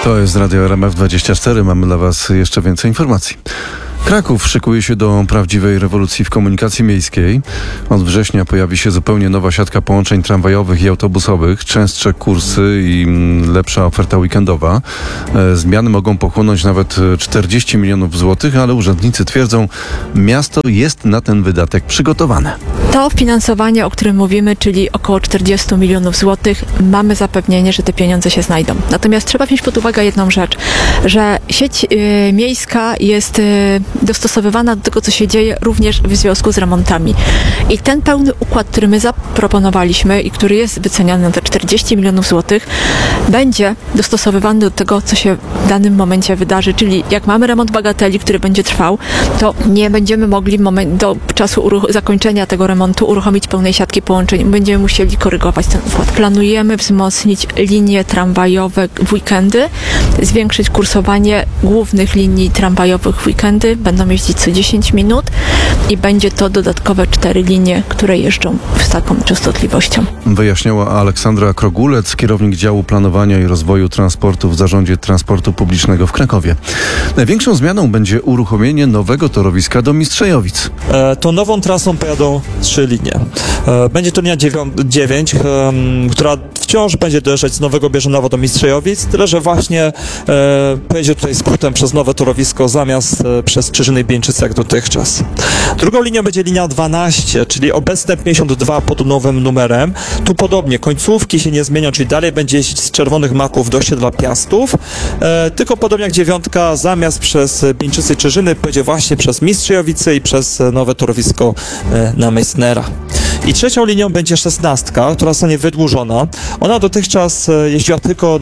To jest Radio RMF24. Mamy dla Was jeszcze więcej informacji. Kraków szykuje się do prawdziwej rewolucji w komunikacji miejskiej. Od września pojawi się zupełnie nowa siatka połączeń tramwajowych i autobusowych, częstsze kursy i lepsza oferta weekendowa. Zmiany mogą pochłonąć nawet 40 milionów złotych, ale urzędnicy twierdzą, miasto jest na ten wydatek przygotowane. To finansowanie, o którym mówimy, czyli około 40 milionów złotych, mamy zapewnienie, że te pieniądze się znajdą. Natomiast trzeba wziąć pod uwagę jedną rzecz, że sieć miejska jest dostosowywana do tego, co się dzieje również w związku z remontami. I ten pełny układ, który my zaproponowaliśmy i który jest wyceniany na te 40 milionów złotych, będzie dostosowywany do tego, co się w danym momencie wydarzy. Czyli jak mamy remont bagateli, który będzie trwał, to nie będziemy mogli do czasu zakończenia tego remontu uruchomić pełnej siatki połączeń. Będziemy musieli korygować ten układ. Planujemy wzmocnić linie tramwajowe w weekendy, zwiększyć kursowanie głównych linii tramwajowych w weekendy. Będą jeździć co 10 minut i będzie to dodatkowe 4 linie, które jeżdżą z taką częstotliwością. Wyjaśniała Aleksandra Krogulec, kierownik działu planowania i rozwoju transportu w Zarządzie Transportu Publicznego w Krakowie. Największą zmianą będzie uruchomienie nowego torowiska do Mistrzejowic. Tą nową trasą pojadą 3 linie. Będzie to linia 9, która wciąż będzie dojeżdżać z Nowego Bierzanowa do Mistrzejowic, tyle że właśnie pojedzie tutaj skrótem przez nowe torowisko zamiast przez Czyżyny i Bieńczyce jak dotychczas. Drugą linią będzie linia 12, czyli obecne 52 pod nowym numerem. Tu podobnie, końcówki się nie zmienią, czyli dalej będzie jeździć z Czerwonych Maków do osiedla Piastów, tylko podobnie jak 9 zamiast przez Bieńczyce i Czyżyny pojedzie właśnie przez Mistrzejowice i przez nowe torowisko na Meissnera. I trzecią linią będzie 16, która zostanie wydłużona. Ona dotychczas jeździła tylko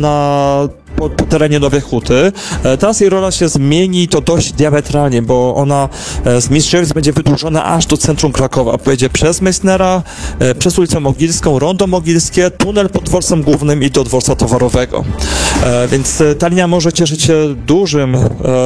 po terenie Nowej Huty. Teraz jej rola się zmieni to dość diametralnie, bo ona z Mistrzejowic będzie wydłużona aż do centrum Krakowa. Pojedzie przez Meissnera, przez ulicę Mogilską, Rondo Mogilskie, tunel pod dworcem głównym i do dworca towarowego. Więc ta linia może cieszyć się dużym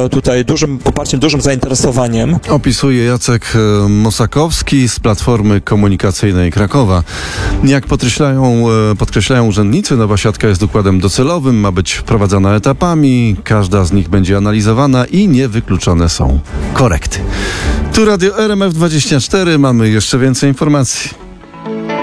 poparciem, dużym zainteresowaniem. Opisuje Jacek Mosakowski z Platformy Komunikacyjnej Krakowa. Jak podkreślają urzędnicy, nowa siatka jest układem docelowym, ma być prowadzona etapami, każda z nich będzie analizowana i niewykluczone są korekty. Tu Radio RMF24, mamy jeszcze więcej informacji.